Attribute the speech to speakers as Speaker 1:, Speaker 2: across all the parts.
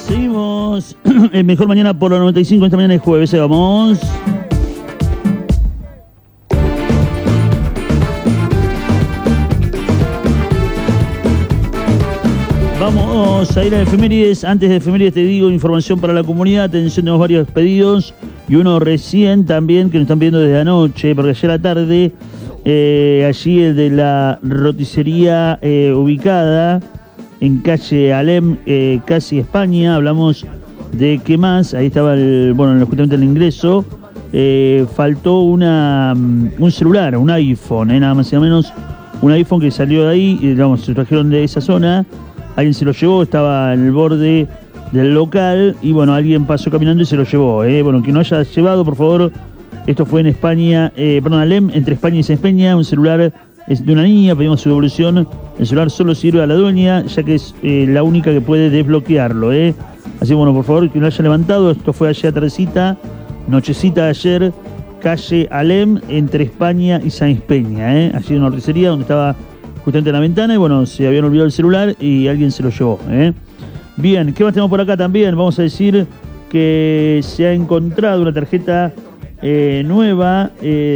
Speaker 1: Seguimos. El mejor mañana por la 95. Esta mañana es jueves. Vamos. Vamos a ir a efemérides. Antes de efemérides te digo información para la comunidad. Atención, tenemos varios pedidos y uno recién también que nos están pidiendo desde anoche, porque ayer a la tarde allí el de la roticería ubicada en calle Alem, casi España. Hablamos de qué más. Ahí estaba justamente el ingreso. Faltó un celular, un iPhone, nada más y nada menos. Un iPhone que salió de ahí, se trajeron de esa zona. Alguien se lo llevó, estaba en el borde del local y alguien pasó caminando y se lo llevó. Quien no haya llevado, por favor, esto fue en España, Alem, entre España y San Peña, un celular es de una niña, pedimos su devolución. El celular solo sirve a la dueña, ya que es la única que puede desbloquearlo. Así por favor, que lo haya levantado. Esto fue ayer tardecita, nochecita de ayer, calle Alem, entre España y San Peña. Allí en una roticería donde estaba justamente en la ventana y se habían olvidado el celular y alguien se lo llevó. Bien, ¿qué más tenemos por acá también? Vamos a decir que se ha encontrado una tarjeta nueva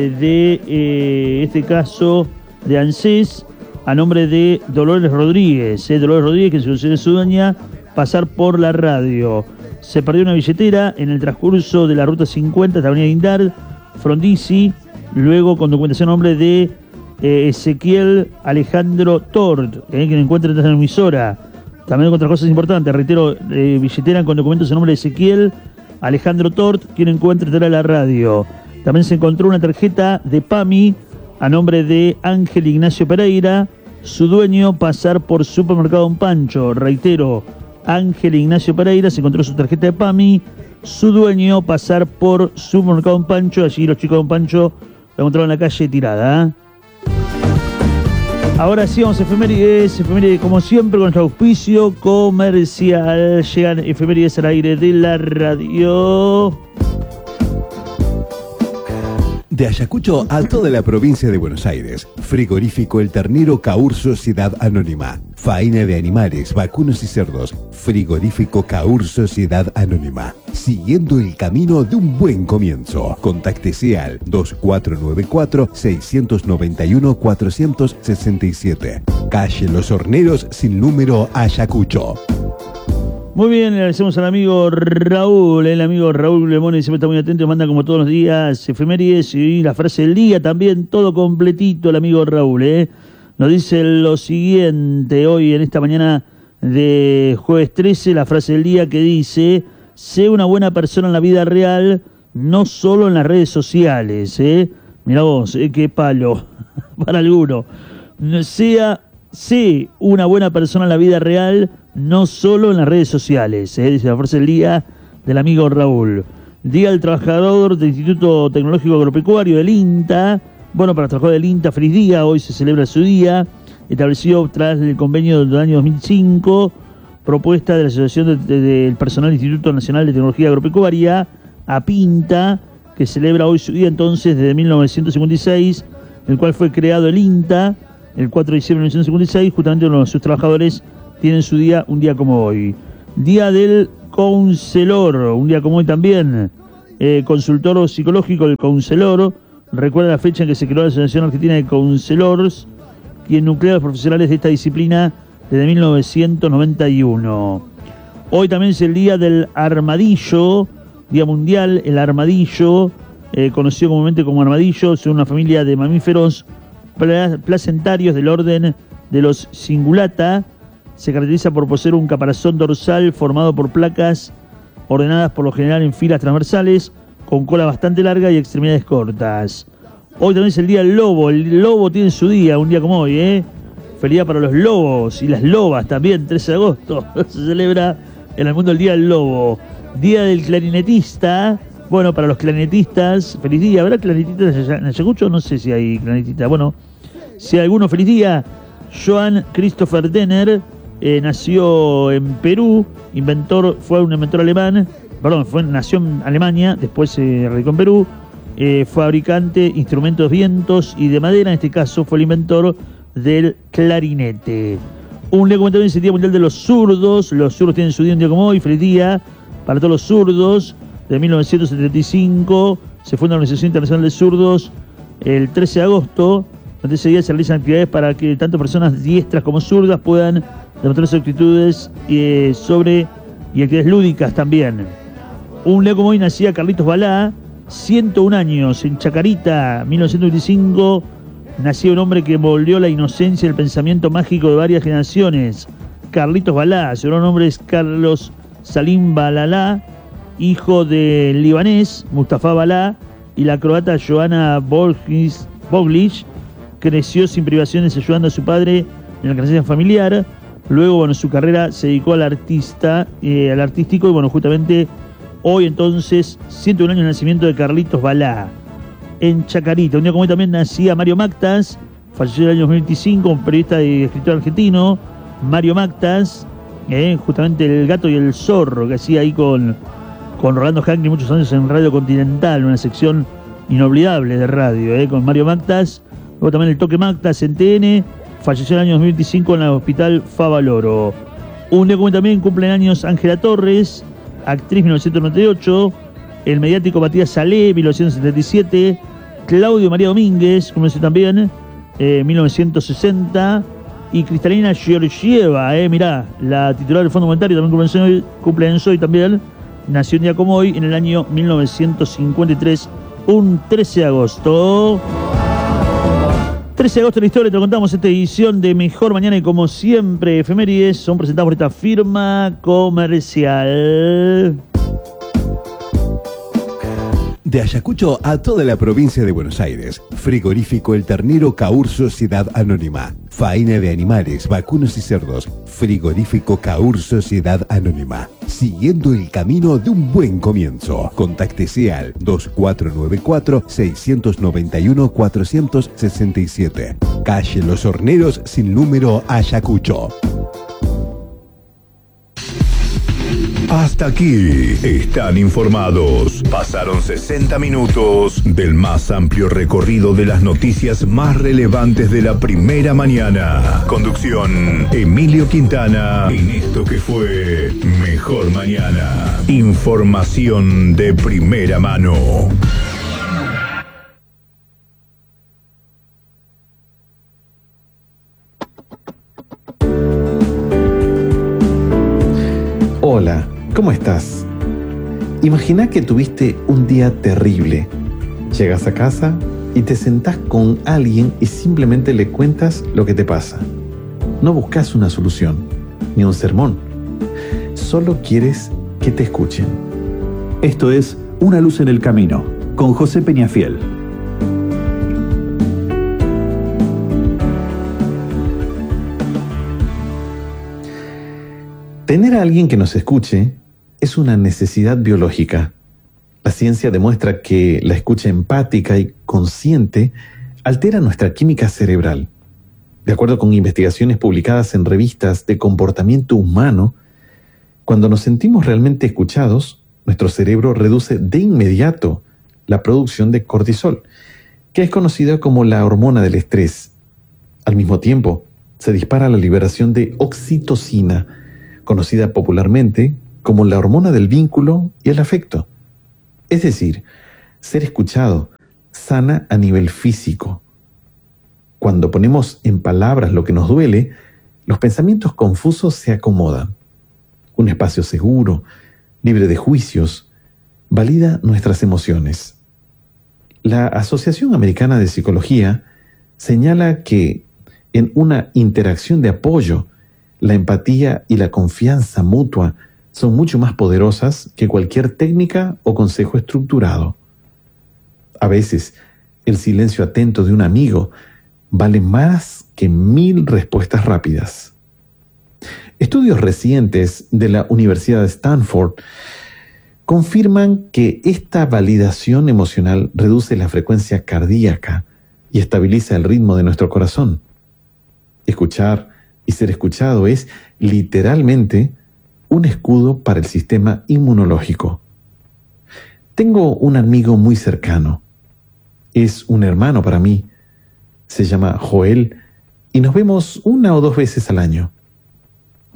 Speaker 1: de este caso de ANSES a nombre de Dolores Rodríguez. Dolores Rodríguez, que se considera su dueña, pasar por la radio. Se perdió una billetera en el transcurso de la ruta 50 hasta Avenida Guindar, Frondizi, luego con documentación a nombre de Ezequiel Alejandro Tort, que lo encuentra en la emisora. También con otras cosas importantes, reitero, billetera con documentos a nombre de Ezequiel Alejandro Tort, quien encuentra detrás de la radio. También se encontró una tarjeta de PAMI a nombre de Ángel Ignacio Pereira, su dueño, pasar por Supermercado Don Pancho. Reitero, Ángel Ignacio Pereira, se encontró su tarjeta de PAMI, su dueño, pasar por Supermercado Don Pancho. Allí los chicos de Don Pancho la encontraron en la calle tirada. Ahora sí, vamos a efemérides como siempre con nuestro auspicio comercial. Llegan efemérides al aire de la radio.
Speaker 2: De Ayacucho a toda la provincia de Buenos Aires. Frigorífico El Ternero Caur Sociedad Anónima. Faena de animales, vacunos y cerdos. Frigorífico Caur Sociedad Anónima. Siguiendo el camino de un buen comienzo. Contáctese al 2494-691-467. Calle Los Horneros sin número, Ayacucho.
Speaker 1: Muy bien, le agradecemos al amigo Raúl, el amigo Raúl Lemone, siempre está muy atento, manda como todos los días efemérides y la frase del día también, todo completito el amigo Raúl. Nos dice lo siguiente hoy en esta mañana de jueves 13, la frase del día que dice: sé una buena persona en la vida real, no solo en las redes sociales. Mirá vos, qué palo para alguno. Sé una buena persona en la vida real, no solo en las redes sociales. Dice la frase del día del amigo Raúl. Día del Trabajador del Instituto Tecnológico Agropecuario del INTA. Para los trabajadores del INTA, feliz día. Hoy se celebra su día, establecido tras el convenio del año 2005, propuesta de la Asociación del Personal del Instituto Nacional de Tecnología Agropecuaria, APINTA, que celebra hoy su día entonces desde 1956, el cual fue creado el INTA el 4 de diciembre de 1956, justamente uno de sus trabajadores tienen su día un día como hoy. Día del Counselor, un día como hoy también. Consultor psicológico, el Counselor. Recuerda la fecha en que se creó la Asociación Argentina de Counselors, quien nuclea a los profesionales de esta disciplina desde 1991. Hoy también es el Día del Armadillo, Día Mundial, el armadillo, conocido comúnmente como armadillo, son una familia de mamíferos placentarios del orden de los Cingulata. Se caracteriza por poseer un caparazón dorsal formado por placas ordenadas por lo general en filas transversales, con cola bastante larga y extremidades cortas. Hoy también es el Día del Lobo. El lobo tiene su día, un día como hoy, Feliz día para los lobos y las lobas también, 13 de agosto. Se celebra en el mundo el Día del Lobo. Día del Clarinetista. Para los clarinetistas, feliz día. ¿Habrá clarinetistas en Ayacucho? No sé si hay clarinetistas. Si hay alguno, feliz día. Johann Christopher Denner nació en Perú, fue un inventor alemán, nació en Alemania, después se radicó en Perú, fabricante de instrumentos vientos y de madera, en este caso fue el inventor del clarinete. Un día como también es el Día Mundial de los Zurdos. Los zurdos tienen su día un día como hoy. Feliz día para todos los zurdos. De 1975 se funda la Organización Internacional de Zurdos el 13 de agosto. Durante ese día se realizan actividades para que tanto personas diestras como zurdas puedan demostrar sus actitudes y actividades lúdicas también. Un día como hoy nacía Carlitos Balá, 101 años, en Chacarita, 1925. Nacía un hombre que volvió la inocencia y el pensamiento mágico de varias generaciones. Carlitos Balá, su nombre es Carlos Salim Balalá, hijo del libanés Mustafa Balá y la croata Joana Boglic. Creció sin privaciones ayudando a su padre en la creación familiar. Luego, su carrera se dedicó al artístico y, justamente hoy entonces, 101 años de nacimiento de Carlitos Balá. En Chacarita, un día como hoy también nacía Mario Mactas, falleció en el año 2025, un periodista y escritor argentino. Mario Mactas, justamente El Gato y el Zorro, que hacía ahí con Rolando Hackney muchos años en Radio Continental, una sección inolvidable de radio, con Mario Mactas. Luego también El Toque Mactas en TN, falleció en el año 2025 en el Hospital Favaloro. Un día como hoy también cumplen años Ángela Torres, actriz, 1998. El mediático Matías Salé, 1977. Claudio María Domínguez, como dice también, 1960. Y Cristalina Georgieva, mirá, la titular del Fondo Monetario, también cumple años hoy también. Nació un día como hoy, en el año 1953, un 13 de agosto. 13 de agosto de la historia, te lo contamos, esta edición de Mejor Mañana, y como siempre, efemérides son presentados por esta firma comercial.
Speaker 2: De Ayacucho a toda la provincia de Buenos Aires. Frigorífico El Ternero Caur Sociedad Anónima. Faena de animales, vacunos y cerdos. Frigorífico Caur Sociedad Anónima. Siguiendo el camino de un buen comienzo. Contáctese al 2494-691-467. Calle Los Horneros sin número, Ayacucho.
Speaker 3: Hasta aquí están informados. Pasaron 60 minutos del más amplio recorrido de las noticias más relevantes de la primera mañana. Conducción: Emilio Quintana. En esto que fue Mejor Mañana. Información de primera mano.
Speaker 4: Hola, ¿cómo estás? Imagina que tuviste un día terrible. Llegas a casa y te sentás con alguien y simplemente le cuentas lo que te pasa. No buscas una solución, ni un sermón. Solo quieres que te escuchen.
Speaker 5: Esto es Una luz en el camino, con José Peñafiel.
Speaker 4: Tener a alguien que nos escuche es una necesidad biológica. La ciencia demuestra que la escucha empática y consciente altera nuestra química cerebral. De acuerdo con investigaciones publicadas en revistas de comportamiento humano, cuando nos sentimos realmente escuchados, nuestro cerebro reduce de inmediato la producción de cortisol, que es conocida como la hormona del estrés. Al mismo tiempo, se dispara la liberación de oxitocina, conocida popularmente como la hormona del vínculo y el afecto. Es decir, ser escuchado sana a nivel físico. Cuando ponemos en palabras lo que nos duele, los pensamientos confusos se acomodan. Un espacio seguro, libre de juicios, valida nuestras emociones. La Asociación Americana de Psicología señala que en una interacción de apoyo, la empatía y la confianza mutua son mucho más poderosas que cualquier técnica o consejo estructurado. A veces, el silencio atento de un amigo vale más que 1000 respuestas rápidas. Estudios recientes de la Universidad de Stanford confirman que esta validación emocional reduce la frecuencia cardíaca y estabiliza el ritmo de nuestro corazón. Escuchar y ser escuchado es literalmente un escudo para el sistema inmunológico. Tengo un amigo muy cercano. Es un hermano para mí. Se llama Joel y nos vemos 1 o 2 veces al año.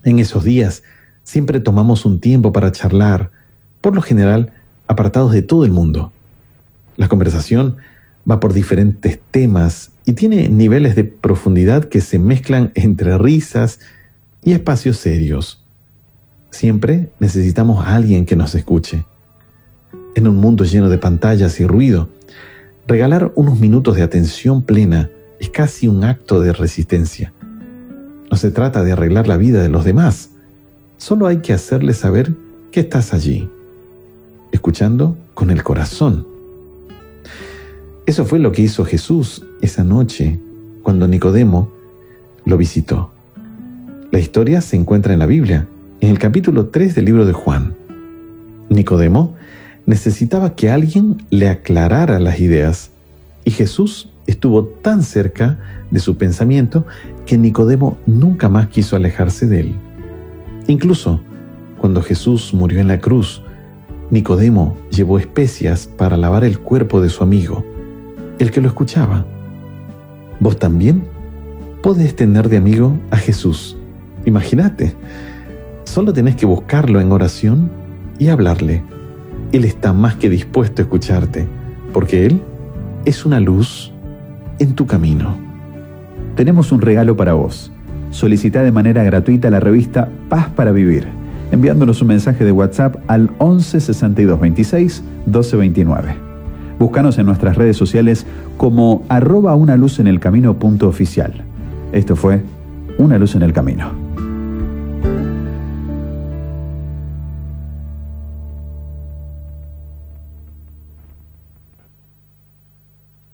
Speaker 4: En esos días siempre tomamos un tiempo para charlar, por lo general apartados de todo el mundo. La conversación va por diferentes temas y tiene niveles de profundidad que se mezclan entre risas y espacios serios. Siempre necesitamos a alguien que nos escuche. En un mundo lleno de pantallas y ruido, regalar unos minutos de atención plena es casi un acto de resistencia. No se trata de arreglar la vida de los demás, solo hay que hacerles saber que estás allí, escuchando con el corazón. Eso fue lo que hizo Jesús esa noche cuando Nicodemo lo visitó. La historia se encuentra en la Biblia, en el capítulo 3 del libro de Juan. Nicodemo necesitaba que alguien le aclarara las ideas, y Jesús estuvo tan cerca de su pensamiento que Nicodemo nunca más quiso alejarse de él. Incluso cuando Jesús murió en la cruz, Nicodemo llevó especias para lavar el cuerpo de su amigo, el que lo escuchaba. Vos también podés tener de amigo a Jesús. Imagínate, solo tenés que buscarlo en oración y hablarle. Él está más que dispuesto a escucharte, porque Él es una luz en tu camino.
Speaker 5: Tenemos un regalo para vos. Solicita de manera gratuita la revista Paz para Vivir, enviándonos un mensaje de WhatsApp al 11 62 26 12 29. Búscanos en nuestras redes sociales como @unaluzenelcamino.oficial. Esto fue Una Luz en el Camino.